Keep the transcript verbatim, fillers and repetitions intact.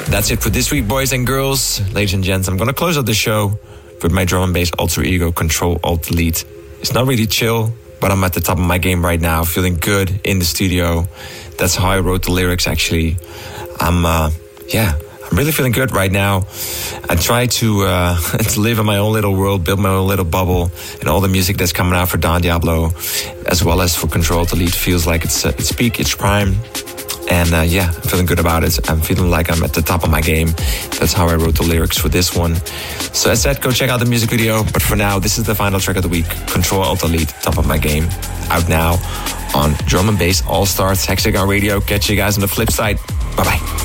That's it for this week, boys and girls. Ladies and gents, I'm going to close out the show with my drum and bass alter ego, Control Alt Delete. It's not really chill, but I'm at the top of my game right now, feeling good in the studio. That's how I wrote the lyrics, actually. I'm, uh, yeah, I'm really feeling good right now. I try to, uh, to live in my own little world, build my own little bubble, and all the music that's coming out for Don Diablo, as well as for Control Alt Delete, feels like it's uh, its peak, its prime. And uh, yeah, I'm feeling good about it. I'm feeling like I'm at the top of my game. That's how I wrote the lyrics for this one. So as said, go check out the music video. But for now, this is the final track of the week. Control Alt Delete, Top of My Game. Out now on Drum and Bass All Stars Hexagon Radio. Catch you guys on the flip side.